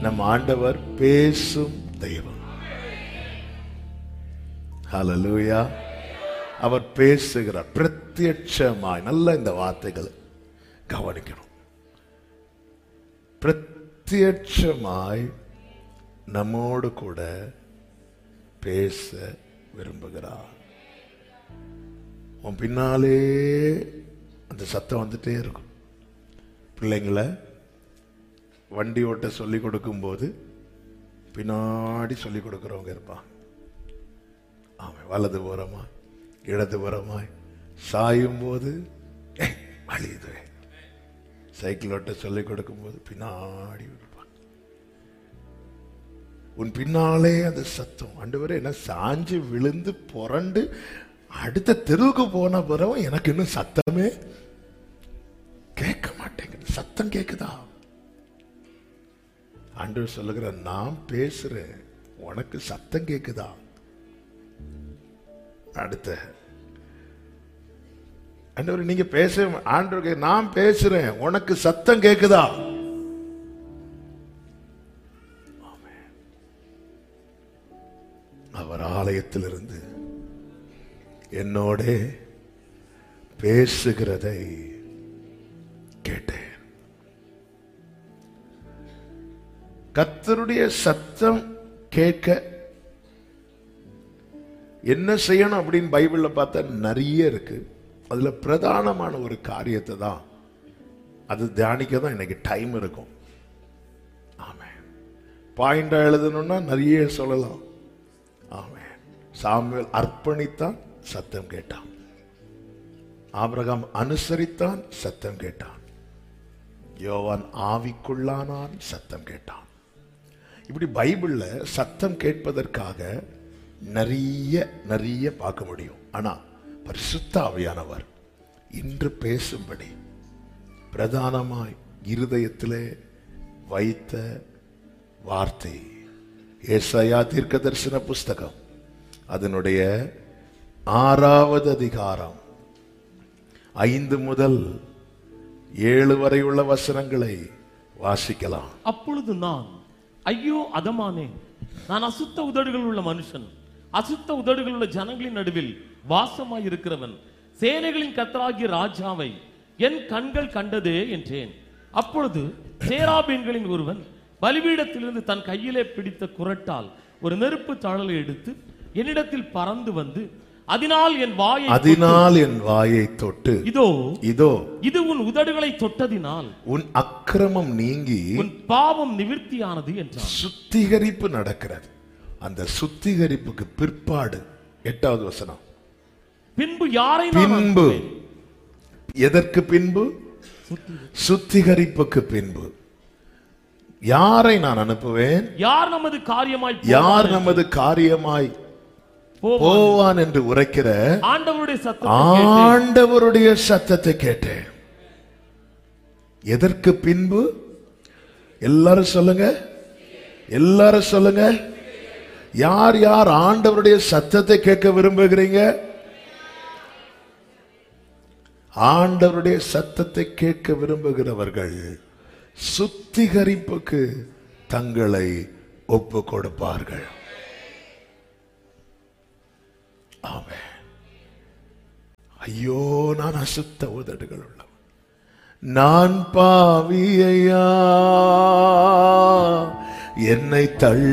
நம் ஆண்டவர் பேசும் தெய்வம். ஹல்லேலூயா. அவர் பேசுகிறார் பிரத்யட்சமாய். நல்ல இந்த வார்த்தைகளை கவனிக்கணும். பிரத்யட்சமாய் நம்மோடு கூட பேச விரும்புகிறார். உன் பின்னாலே அந்த சத்தம் வந்துட்டே இருக்கும். பிள்ளைங்களை வண்டி ஓட்ட சொல்லிக் கொடுக்கும் போது பின்னாடி சொல்லிக் கொடுக்கிறவங்க இருப்பாங்க. ஆமாம், வலது புறமா இடது புறமாய் சாயும் போது வலியுது. சைக்கிள் ஓட்ட சொல்லிக் கொடுக்கும் போது பின்னாடி இருப்பாங்க. உன் பின்னாலே அந்த சத்தம். ஆண்டவரே, என்ன சாஞ்சு விழுந்து புரண்டு அடுத்த தெருவுக்கு போன பிறகு எனக்கு இன்னும் சத்தமே கேட்க மாட்டேங்குது. சத்தம் கேக்குதா? ஆண்டவர் சொல்லுகிற, நான் பேசுறேன், உனக்கு சத்தம் கேக்குதா? அடுத்த ஆண்டவர், நீங்க பேச, ஆண்டவர் நான் பேசுறேன், உனக்கு சத்தம் கேக்குதா? அவர் ஆலயத்திலிருந்து என்னோட பேசுகிறதை கேட்டேன். கர்த்தருடைய சத்தம் கேட்க என்ன செய்யணும் அப்படின்னு பைபிள்ல பார்த்தா நிறைய இருக்கு. அதுல பிரதானமான ஒரு காரியத்தை தான் அது தியானிக்க தான் இன்னைக்கு டைம் இருக்கும். ஆமென். பாயிண்டா எழுதணும்னா நிறைய சொல்லலாம். ஆமென். சாமுவேல் அர்ப்பணித்தான், சத்தம் கேட்டான். ஆபிரகாம் அனுசரித்தான், சத்தம் கேட்டான். யோவான் ஆவிக்குள்ளானான், சத்தம் கேட்டான். இப்படி பைபிள்ல சத்தம் கேட்பதற்காக நிறைய பார்க்க முடியும். ஆனா பரிசுத்த ஆவியானவர் இன்று பேசும்படி பிரதானமாய் இருதயத்திலே வைத்த வார்த்தை ஏசாயா தீர்க்கதரிசன புஸ்தகம் அதனுடைய 6வது அதிகாரம் 5 முதல் 7 வரை உள்ள வசனங்களை வாசிக்கலாம். அப்பொழுது நான், ஐயோ அதமானே, நான் அசுத்த உதடுகள் உள்ள மனுஷன், அசுத்த உதடுகள் உள்ள ஜனங்களின் நடுவில் வாசமாய் இருக்கிறவன், சேனைகளின் கர்த்தராகிய ராஜாவை என் கண்கள் கண்டதே என்றேன். அப்பொழுது சேராபீன்களின் ஒருவன் பலிபீடத்திலிருந்து தன் கையிலே பிடித்த குறட்டால் ஒரு நெருப்பு தழலை எடுத்து என்னிடத்தில் பறந்து வந்து அதனால் என் வாயை தொட்டு, இதோ இது உன் உதடுகளை தொட்டதினால் உன் அக்கிரமம் நீங்கி உன் பாவம் நிவிர்த்தியானது என்றான். சுத்திகரிப்பு நடக்கிறது. அந்த சுத்திகரிப்புக்கு பிற்பாடு 8வது வசனம், பின்பு யாரை பின்பு எதற்கு பின்பு? சுத்திகரிப்புக்கு பின்பு யாரை நான் அனுப்புவேன்? யார் நமது காரியமாய் போவான் என்று உரைக்கிற ஆண்டவருடைய சத்தத்தை கேட்டேன். எதற்கு பின்பு? எல்லாரும் சொல்லுங்க, எல்லாரும் சொல்லுங்க. யார் யார் ஆண்டவருடைய சத்தத்தை கேட்க விரும்புகிறீங்க? ஆண்டவருடைய சத்தத்தை கேட்க விரும்புகிறவர்கள் சுத்திகரிப்புக்கு தங்களை ஒப்பு கொடுப்பார்கள். ஆமென். ஐயோ, நான் அசுத்த உதடுகள் உள்ளவன், நான் பாவி ஐயா, என்னை தள்ளி